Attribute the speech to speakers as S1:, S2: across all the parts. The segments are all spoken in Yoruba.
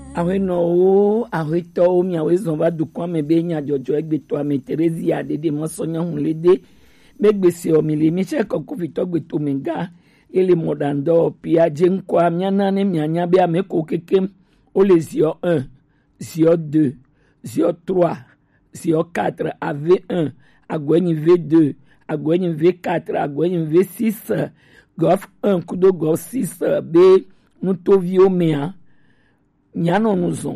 S1: Aweno aweto mi awezon va du kwa me be nya jojo egbeto ame Terezi adede mo sonya hunlede megbese o mi le mi che ko fito gbeto menga ele modando pia jenkwa miana ne mianya be ameko kekem o les zio 1 zio 2 zio 3 zio 4 AV1 agwenyi V2 agwenyi V4 agwenyi V6 gof 1 kudo gof 6 be nutovio mea nyano nuzon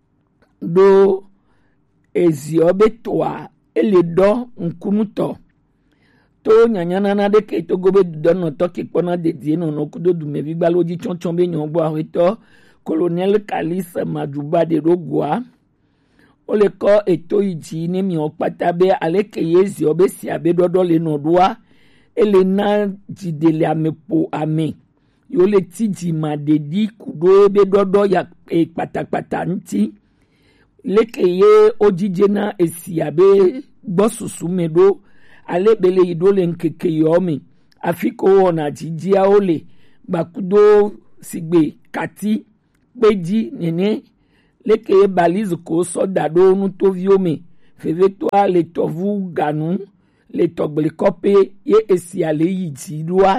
S1: do eziobe toa ele do nkunuto to nyanyana na de ke to gobe do no to ki pona de die no no kudo du me bigba loji chonchon be nyon bo aweto colonel Kalis Maduba de Rogwa ole ko eto iji ni mi opata be aleke yezi obe si abe dodo le no doa ele na jidele amepo ame yo le tiji madedi kudo ebe dodo ya patapata nti leke ye ojije na esi abe gbosusu medo alebele idole nkeke yomi afiko ona jiji aole bakudo sigbe kati peji nene leke ye balise ko sodado nu toviome feve toi le tovu ganu le togle kope ye esi ale yiji doa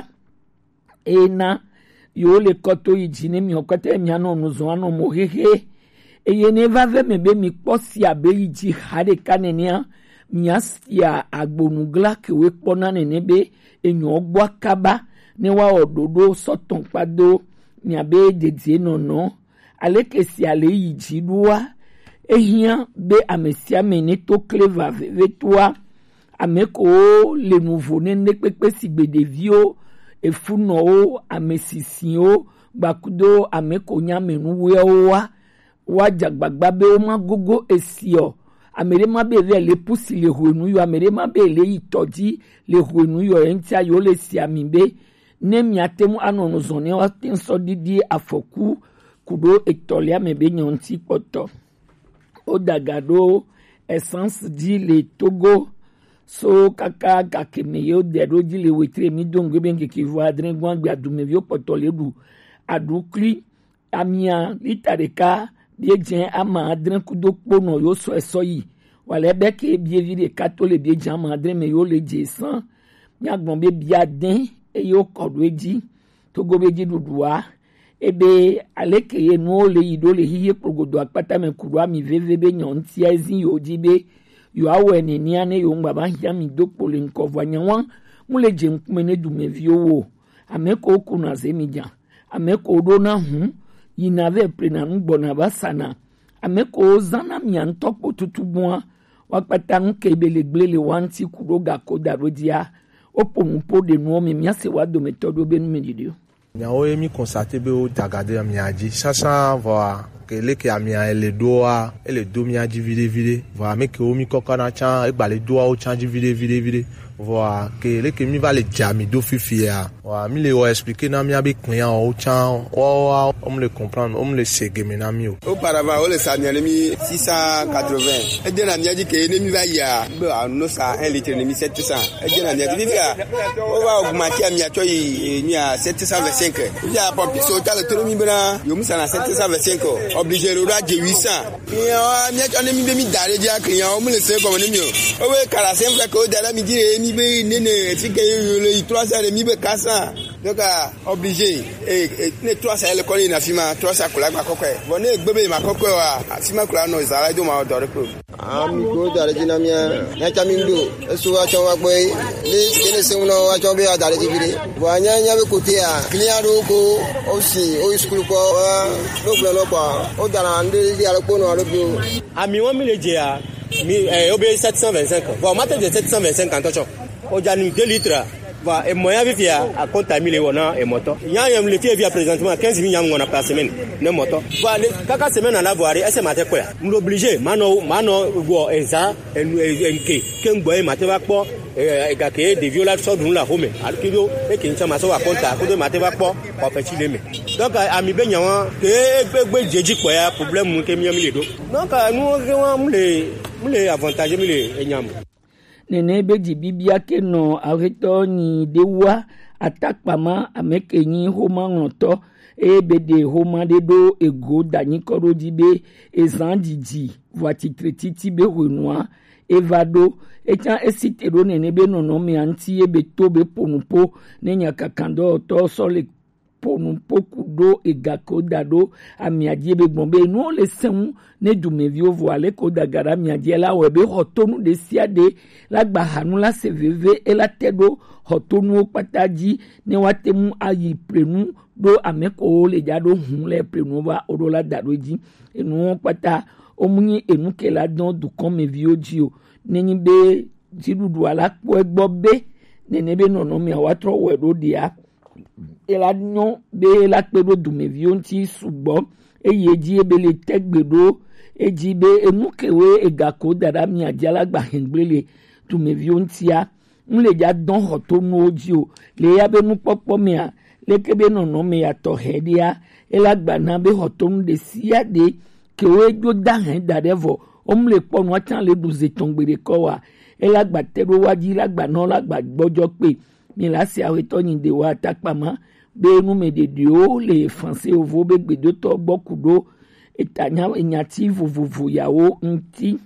S1: ena yo le koto ijine mi okote mi ano nuzo ano mohehe eye ne vave mebe mi kposi abe iji hade kanenia mi asia agbonugla kewe kpona nenebe enyo ogbo kaba ne wa ododo soton pado mi abe dedie nono aleke si ale iji duwa ehia be amesia mene to cleva veve toa ameko le nouveau ne pepe si bedevio efuno o amesisio bakudo ameko nyamenu wewa wajagbagba be o magogo esio amere ma be le pusi le honu yo amere ma be le itoji le honu yo entia yo le si amibe ne miatemu anono zone wa tinso didi afoku kudo etolia mebe nyonti poto odagado essence di le Togo so kaka kakemeyo deroji le wetre mi dongo benke ki vo adren gwangbe adumevio potoledu adukli amia litareka biejen ama adren kudo pono yo so esoyi wale beke bievide katole biejen ama adren me yo le jesan nyagbon be biaden e yo kodweji Togo beji dudua ebe aleke ye no le idole hiye progodo akpata me kurwa mi vevebe nyonti ezin yojibe yo awe ni ni ane yo ngba hia mi dokpo le nkova nyawan mule je nkumene du mevio wo ameko okuna zemija ameko do na hu yinave prena ngbona basana ameko zana mi antoko tutubwa wakpata nkebele glele wanti kuroga koda rodia opompo de no mi miase wado metodo be nu medidio
S2: nyawo emi constater be o dagade amiaji sasa va que leke amia ele doa ele domia di vide va make o mi kokana chan egbale doa o chan di vide va que leke mi va le jami do fifia va mi le o expliquer na mi abi client o chan o me le comprendre o me le segeme na mi o
S3: auparavant o le samia le mi 680 e de na mi di que ne mi va ya no sa 1 litre ne mi 700 e de na mi di via o va augmenter amia to yi ni a 725 ya pop so ta le tro mi bra yo mi sa na 725 obligé le roi de 800 et mi a mi be mi dare dia client o me le se comme ni mi o we kala sempre ko dara mi di mi be nene ti ke le 300 mi be kasa donc obligé et ne 300 le ko ni na fima 300 kula gba kokko e bon ne gbebe ma kokko wa fima kula no izara do ma do re ko
S4: mi ko dare jina mi ya chamindo eso wa chon wa gbe le kene se uno wa chon be dare ji bire bo anya nya be ko te a client ro ko o si o school ko no blo kwa o dara ande di ala ko no aro bi
S5: ami won mi le je a mi obe 725 bon matin de 725 en tocho o janu 2 litres va et moyen vivia a contaminé wona et moto yam le tie via présentement 15 000 yam wona par semaine ne moto va le kaka semaine en avoir ese matin quoi m'obligé mano go eza enke kengbo e matin va po ga ke de violation dun la home alkido e kin chama so wa konta ko de matin va po o pe chile me donc ami be nyawan ke gbe jeji ko ya problème ke mi le do donc nous le avantage mi le enyam
S1: nene beji bibia ke no areto ni dewa atakpama amekenyi homa ngoto ebede homade do ego danyi koro jibe ezandiji voiti tretiti be renoi evado echa esitero nenebe nonomi anti ebe tobe ponupo nenya kakando to sole ponupo kudo egako dado amiadie be gbombe no le senu ne dumevi ovo ale ko dagara amiadie la webe hotonu de siade la gbahanu la seveve ela tedo hotonu pataji ne watemu ayi prenu do ameko le jado hun le prenu wa orola dadoji enu pata omuni enu kela don du comme vioji o neni be jidudu ala po egbo be nene be nono mi awatro wedo dia ela nyon be la pedo du me vionti subo eyeji ebele tegbedo eji be enu kewe egako dara mi ajala gba hengbele du me viontia nle ja don hoto no oji o le ya be nu popo mi a le kebe nono mi ato hedia ela gba na be hoto nu de siade kewe jo da hen darevo omle ponu achan le duze tongbere ko wa ela gba tero waji la gba no la gba gbojo pe mi la si awe to yin de wa takpama be nu me de dio le français ovo be gbedo to gbokudo etanya enyati vovovo yawo nti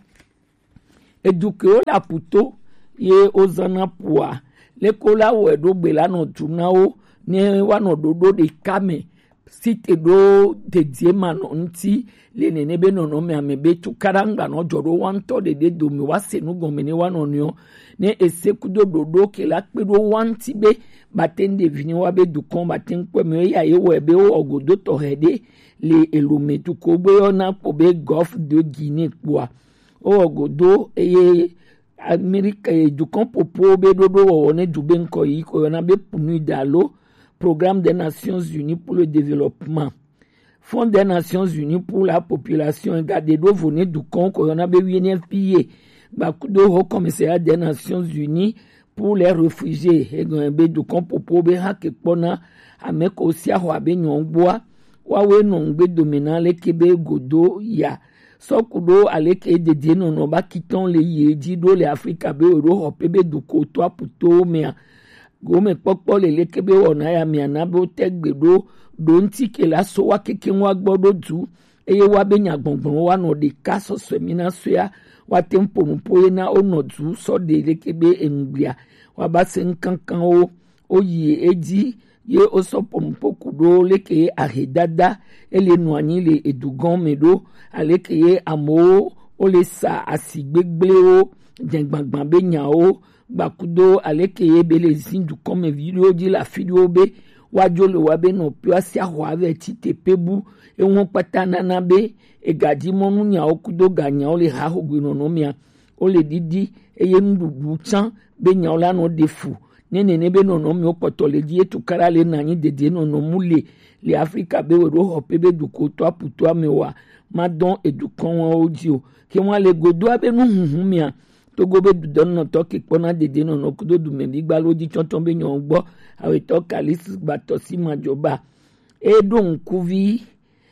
S1: eduke o la puto ye ozana pua le kola we do gbe la no tunawo ni wa no dodo de kame site do de diema no nti le nene be no no me amebe tu karanga no joro wanto de do mi wase nu gomene wa no nyo ne esekudo dodo ke la pedo wanti be batende vini wa be du kon baten kwa me ya ye we be o ogodo to hede le elume tu ko be ona po be Golfe de Guinée kwa o ogodo eye Amerika du kon popo be dodo wo ne du ben ko yi ko na be punu dalo Programme des Nations Unies pour le développement, Fonds des Nations Unies pour la population, gardez do venez du con, qu'on a besoin de Bakudo Haut Commissariat des Nations Unies pour les réfugiés, et gombe du con pour pobe hake pona, amek aussi a wabe nyongboa, wawe nongbe dominant le kebe godo ya. Sokudo aleke de no ba kiton le yeji do le Afrika be Europe be du koto puto mea. Gome pokpo le kebe wona ya miana bo tegbedo donti ke la so wa keke wa gbodo du eye wa be nyagbongbon wa no de kaso semina soya wa tempo mpo na onodu so de le kebe enbia wa ba se nkankan o yi eji ye osopo mpo kudo leke ahedada ele nuani le edugon medo aleke ye amo o le sa asigbegble o jengbangban be nya o Bakudo aleke ebele zindu comme video di la video be wajole wabe no pio sia hwave tite pebu e won patana na be e gadi monu nya okudo ganya ole ha hogwino no mia ole didi e ye ndudu chan be nya ola no defu nene be no no mi opotole di etukara le nanyi dede no no mule le Afrika be wero hope be duko to aputo amewa madon edukon audio ke won le godo abe no hunhun mia Togo be don no to ki pona dede no no kudo du me bigba loji chonton be nyon gbo awe to kalis gbato si majoba e don kuvi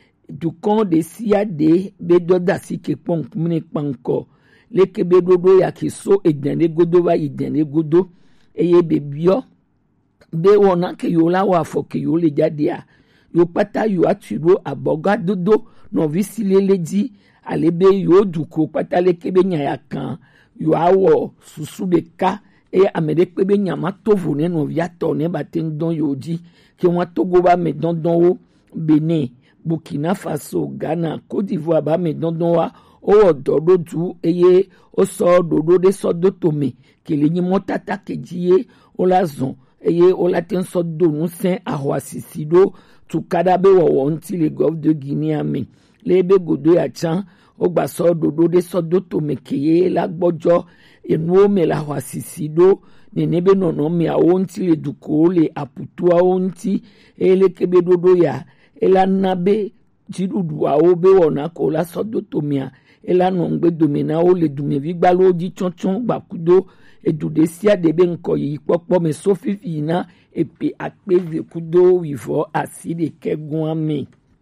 S1: du kon de siade be doda si ke pon mini panko le ke be dodo ya ki so edene godo wa idene godo eye be bio be wona ke yo la wa fo ke yo le jadia yo pata yo aturo aboga dodo no visile leji alebe yo duko pata le ke be nya ya kan yo awo susu beka e amede pebe nyama tovu ne no viato ne baten don yoji ke won Togo ba me don o Benin Burkina Faso Ghana Côte d'Ivoire ba me don wa o dodo du eye o so dodo de so do tome ke le nyi motata kejiye o la zon eye o la ten so do nu sen ahwa sisido tu kada be wo wonti le Golfe de Guinée ame le be godo ya chan o gba so dodo de so do to mekeye la gbojo enu me la wa sisido nenebe nono mi a onti le duko le aputu a onti ele kebe dodo ya ela nabe jidudu a obe wona ko la so do to mia ela no ngbe domina o le dume vi gba loji chonchon gba kudo edude sia de be nko yi popo me sofifi na epi akpeze kudo wivo aside kegun ame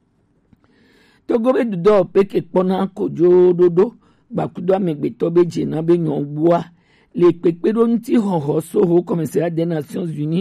S1: Togo be do peke pona kojo dodo bakudo amegbe to be jena be nyon gboa le pepe do nti hoho so Haut Commissariat des Nations Unies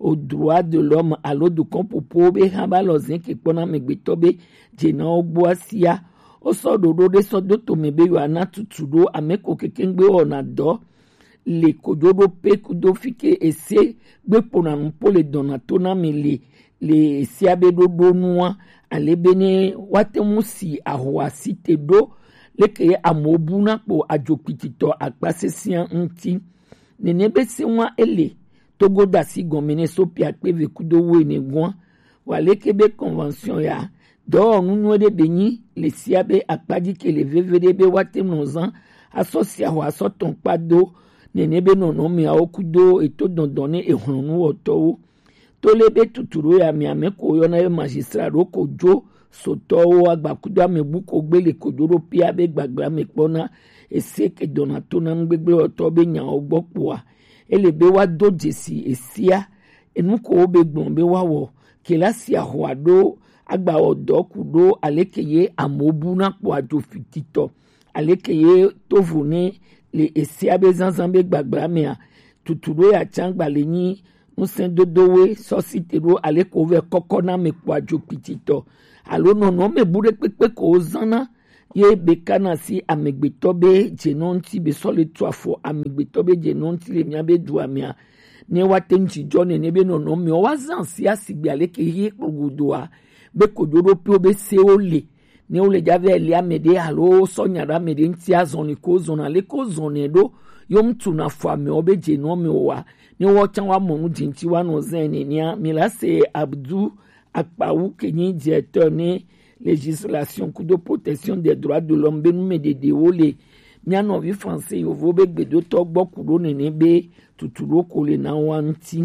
S1: aux droits de l'homme à l'autre compopo be haba lozin ki pona megbeto be jena ogboasia o so dodo de so doto mebe yo ana tutudo ameko kekengbe ona do le kododo pe kudo fike ese be pona mpo le donato na mele le siabe dodo noa alebene watemusi ahwasi tedo leke amobuna po ajopitito akpasesian nti nenebe sewa ele togo dasi gomene so pia peve kudo wene gwan walekebe convention ya do nunu de beni le siabe akpadi ke le vvdb watemnozan asocia wa soton pado nenebe nono mi aokudo eto dondone ehunu oto to lebe tuturo ya mi ameko yo na magistrat ko jo soto agbakudo amebuko gbele kodoro pia be gbagba mepona eseke donato na ngbegbe oto be nya ogbopoa elebe wa dojesi esia enuko obe gbonbe wawo kelasi ahwado agba odo kudo alekeye amobu na po ajofitito alekeye tovune le esia be zanzambe gbagba mea tuturo ya changba lenyi musen dodowe sositero aleko ve kokona me po ajofitito alo no me bure pepe ko zana ye bekana si amegbetobe jenonti be sole twafo amegbetobe jenonti le miabe duamia ne watenji jone ne be no me wazan si asigbe aleke ye ogudoa be kodoro pe obe seole ne ole jave ele amede alo sonyara mede nti azoni ko zona le ko zone do yom tuna fo ame obe jenome wa ne wo chan wa monu jinti wa no zene nia milase abdu akpawu kenyi directeur ne législation coup de protection des droits de l'homme ben me de deole miano vi français yo vobe gbedo to gbo kudo nene be tuturo kole na wanti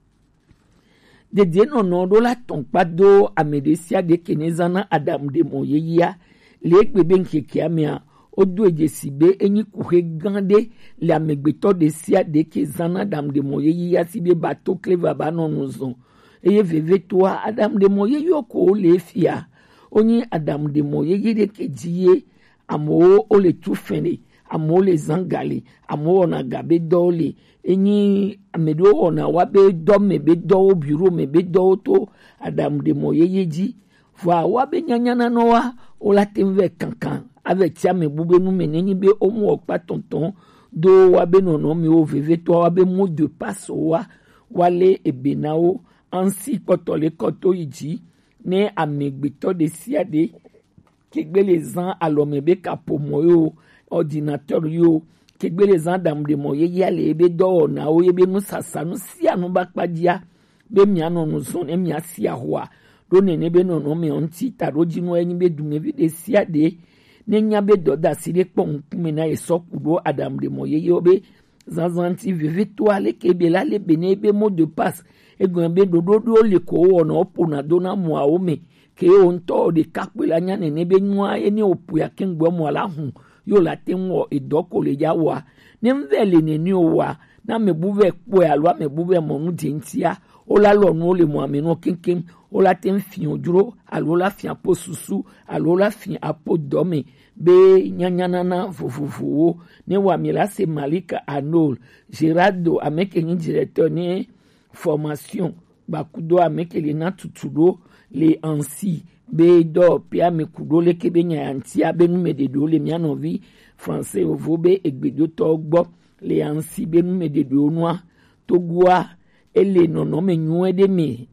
S1: de deno no do la ton pado amedesia de kenezana adam de moyeya le gbebe nkeke amia odo ejesibe enyi kuhe gande la megbeto de sia de kezana adam de moyeya sibe bato cleva banonuzon eye veve toi adam de moyeyo ko le fia onyi adam de moye de kejiye amo ole tufene amo le zangali amo na gabe dole enyi amedo ona wabe do mebe do bureau mebe do to adam de moye yeji va wabe nyanyana noa ola temve kankan avec tia me bube nu meneni be omo okpa tonton do wabe nono mi o veve to wabe mo de passe wa wale ebenao ansi kotole koto iji ne amegbito de siade kegbe les ans alomebe kapomo yo ordinateur yo kegbe les ans dam de moye yale ebe do na o ebe nu sasa nu sia nu bakpadia be mia no nu son e mia sia hoa do ne be no no me onti taroji no enyi be dume de siade ne nya be do da sire pon kumena esokudo adam de moye yobe zanzanti vive toile kebe la le benebe mot de passe egbe dodo le ko ona opuna dona muaome ke onto de kakpela nya ne be nwa eni opu ya kengbo mo la hun yo la tenwo edoko le yawa ne mvele ne ni owa na mebuve po ya lo mebuve mo nu dintia o la lo nu le mo ameno kenken o la ten fin ojuro alo la fin apo susu alo la fin apo dome be nyanyanana fufufu ne wa mila se Malika Anol Gerardo ameke ni directeur ne formation bakudo ameke le na tutudo le ansi be do pia me kudo le kebe nyanti abenu me de do le mianovi français ovobe egbedo togbo le ansi benu me de do noa togwa ele nono me nyue de me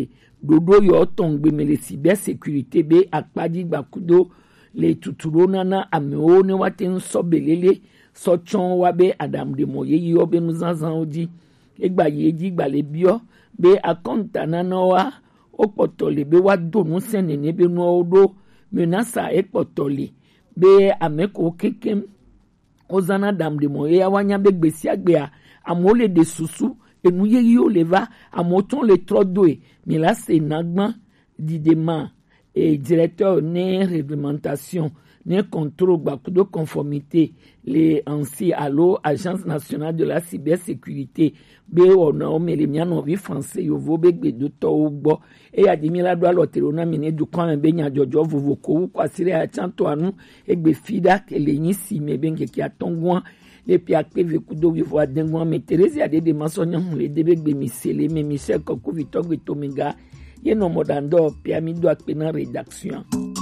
S1: dodo yo tongbe me le cybersécurité be akpadi bakudo le tuturo nana ameo ne waten sobelele sochon wabe adam de moye yobe nuzanzan odi egba yeji gba le bio be akonta nana wa opotole be wa donu senene be no odo menasa epotole be ameko kekem ozana adam de moye awanya be gbesi agbea amole de susu enu yeyi o leva amoton le trodoe mi la se nagban didema et directeur ne réglementation ne contrôle de conformité les ainsi allo agence nationale de la cybersécurité be ona o melemia no vi français yo vo be gbe do to ugbo e adimila do alotero na mine du kwa be nya jojo vovo ko kwa sire a chanto anu egbe fida ke le yin si me benke ki atongwan les pia pv kudo vi voix d'engwa me Thérèse ade de masonya le debe gbe mi sele me Michel Koko Victor Gbetomega ye no modando pia mi do akpena rédaction.